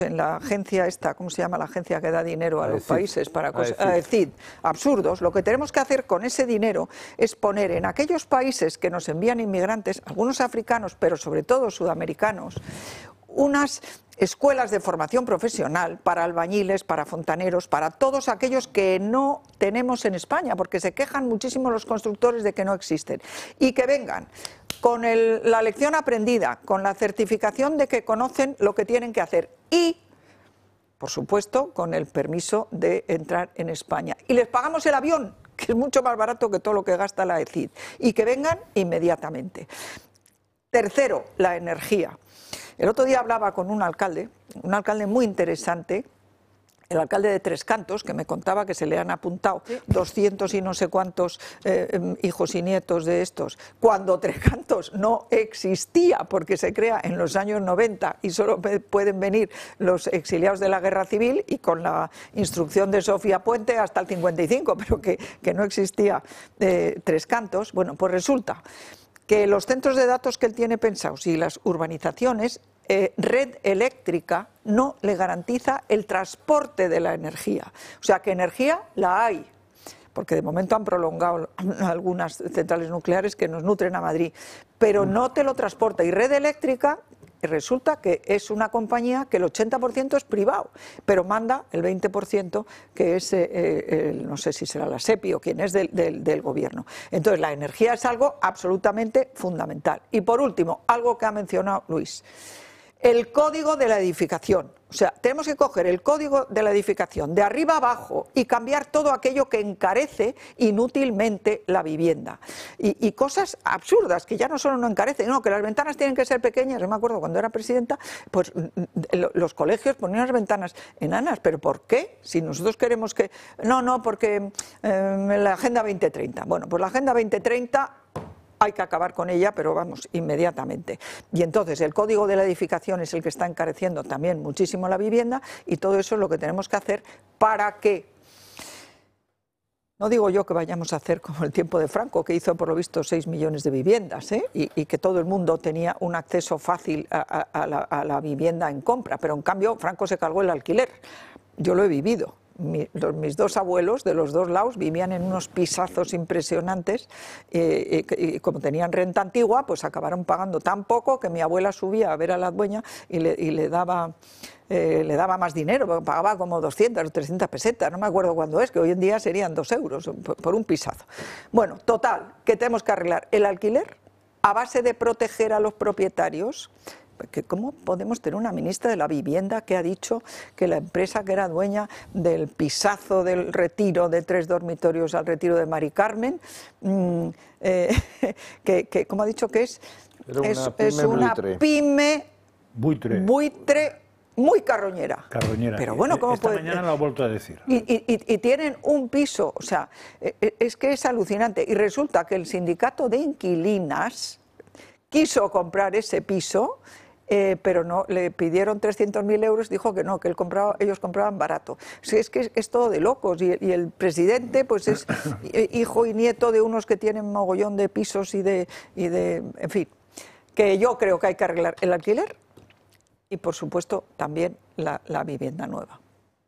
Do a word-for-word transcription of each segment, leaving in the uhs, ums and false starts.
en la agencia esta, ¿cómo se llama la agencia que da dinero a los países para cosas? A C I D, absurdos. Lo que tenemos que hacer con ese dinero es poner en aquellos países que nos envían inmigrantes, algunos africanos, pero sobre todo sudamericanos, unas escuelas de formación profesional para albañiles, para fontaneros, para todos aquellos que no tenemos en España, porque se quejan muchísimo los constructores de que no existen, y que vengan con el, la lección aprendida, con la certificación de que conocen lo que tienen que hacer y, por supuesto, con el permiso de entrar en España. Y les pagamos el avión, que es mucho más barato que todo lo que gasta la C I D, y que vengan inmediatamente. Tercero, la energía. El otro día hablaba con un alcalde, un alcalde muy interesante, el alcalde de Tres Cantos, que me contaba que se le han apuntado doscientos y no sé cuántos eh, hijos y nietos de estos, cuando Tres Cantos no existía, porque se crea en los años noventa y solo pueden venir los exiliados de la Guerra Civil y con la instrucción de Sofía Puente hasta el cincuenta y cinco, pero que, que no existía eh, Tres Cantos. Bueno, pues resulta que los centros de datos que él tiene pensados y las urbanizaciones, eh, red eléctrica no le garantiza el transporte de la energía. O sea que energía la hay, porque de momento han prolongado algunas centrales nucleares que nos nutren a Madrid, pero no te lo transporta. Y red eléctrica resulta que es una compañía que el ochenta por ciento es privado, pero manda el veinte por ciento que es, eh, eh, no sé si será la SEPI o quién es del, del, del gobierno. Entonces la energía es algo absolutamente fundamental. Y por último, algo que ha mencionado Luis, el código de la edificación. O sea, tenemos que coger el código de la edificación de arriba abajo y cambiar todo aquello que encarece inútilmente la vivienda. Y, y cosas absurdas, que ya no solo no encarecen, no, que las ventanas tienen que ser pequeñas. Yo me acuerdo cuando era presidenta, pues los colegios ponían las ventanas enanas. ¿Pero por qué? Si nosotros queremos que... No, no, porque eh, la Agenda veinte treinta. Bueno, pues la Agenda veinte treinta... hay que acabar con ella, pero vamos, inmediatamente. Y entonces el código de la edificación es el que está encareciendo también muchísimo la vivienda y todo eso es lo que tenemos que hacer para que, no digo yo que vayamos a hacer como el tiempo de Franco, que hizo por lo visto seis millones de viviendas, ¿eh? y, y que todo el mundo tenía un acceso fácil a, a, a, la, a la vivienda en compra, pero en cambio Franco se cargó el alquiler. Yo lo he vivido. Mi, los, mis dos abuelos de los dos lados vivían en unos pisazos impresionantes eh, y, y como tenían renta antigua, pues acabaron pagando tan poco que mi abuela subía a ver a la dueña y le, y le daba... Eh, le daba más dinero, pagaba como doscientas o trescientas pesetas, no me acuerdo cuándo es, que hoy en día serían dos euros por, por un pisazo. Bueno, total, que tenemos que arreglar el alquiler a base de proteger a los propietarios. Que ¿Cómo podemos tener una ministra de la Vivienda que ha dicho que la empresa que era dueña del pisazo del Retiro, de tres dormitorios al Retiro de Mari Carmen, mmm, eh, que, que, ¿cómo ha dicho que es? Era una es, pyme, es una buitre. pyme buitre. buitre muy carroñera. Carroñera. Pero bueno, ¿cómo Esta puede... mañana lo ha vuelto a decir. Y, y, y tienen un piso, o sea, es que es alucinante. Y resulta que el sindicato de inquilinas quiso comprar ese piso, eh, pero no, le pidieron trescientos mil euros, dijo que no, que él compraba, ellos compraban barato. O sea, es que es, es todo de locos. Y, y el presidente, pues es hijo y nieto de unos que tienen mogollón de pisos y de, y de, en fin, que yo creo que hay que arreglar el alquiler. Y, por supuesto, también la, la vivienda nueva.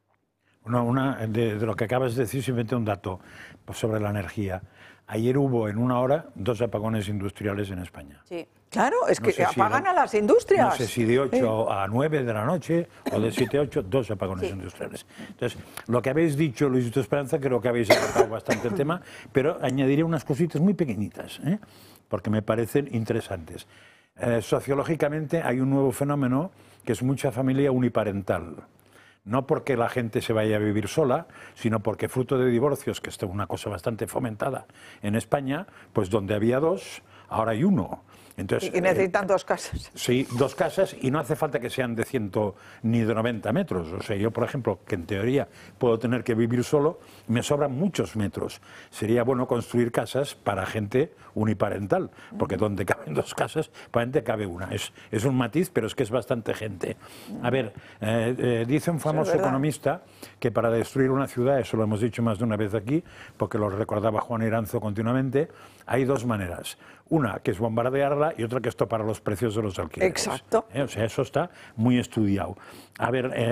Una, una de, de lo que acabas de decir, simplemente un dato sobre la energía. Ayer hubo en una hora dos apagones industriales en España. Sí. Claro, es no que sé apagan si, a las industrias. No sé si de ocho ¿Eh? a nueve de la noche o de siete a ocho, dos apagones sí. industriales. Entonces, lo que habéis dicho, Luisito Esperanza, creo que habéis abarcado bastante el tema, pero añadiré unas cositas muy pequeñitas, ¿eh? porque me parecen interesantes. Eh, sociológicamente hay un nuevo fenómeno que es mucha familia uniparental. No porque la gente se vaya a vivir sola, sino porque fruto de divorcios, que esto es una cosa bastante fomentada en España, pues donde había dos, ahora hay uno. Entonces, y necesitan eh, dos casas. Sí, dos casas, y no hace falta que sean de ciento ni de noventa metros. O sea, yo, por ejemplo, que en teoría puedo tener que vivir solo, me sobran muchos metros. Sería bueno construir casas para gente uniparental, porque donde caben dos casas, para gente cabe una. Es, es un matiz, pero es que es bastante gente. A ver, eh, eh, dice un famoso es economista que para destruir una ciudad, eso lo hemos dicho más de una vez aquí, porque lo recordaba Juan Iranzo continuamente, hay dos maneras. Una, que es bombardearla, estoparla y otra que estopara los precios de los alquileres. Exacto. ¿Eh? O sea, eso está muy estudiado. A ver, eh,